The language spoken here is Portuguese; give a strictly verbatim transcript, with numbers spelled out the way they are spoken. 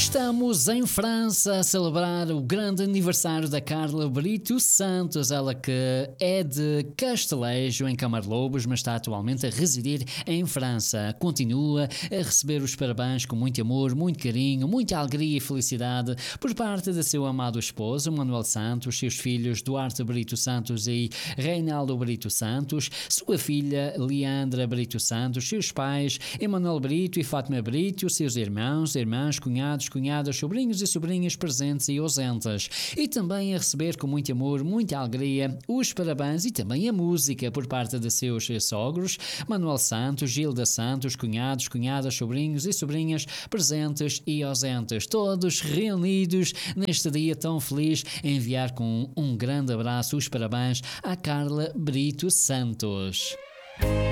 Estamos em França a celebrar o grande aniversário da Carla Brito Santos, ela que é de Castelejo, em Camarlobos, mas está atualmente a residir em França. Continua a receber os parabéns com muito amor, muito carinho, muita alegria e felicidade por parte de seu amado esposo, Manuel Santos, seus filhos Duarte Brito Santos e Reinaldo Brito Santos, sua filha Leandra Brito Santos, seus pais Emanuel Brito e Fátima Brito, seus irmãos, irmãs, cunhados, cunhadas, sobrinhos e sobrinhas presentes e ausentes, e também a receber com muito amor, muita alegria, os parabéns e também a música por parte de seus sogros, Manuel Santos, Gilda Santos, cunhados, cunhadas, sobrinhos e sobrinhas presentes e ausentes, todos reunidos neste dia tão feliz, enviar com um grande abraço os parabéns à Carla Brito Santos.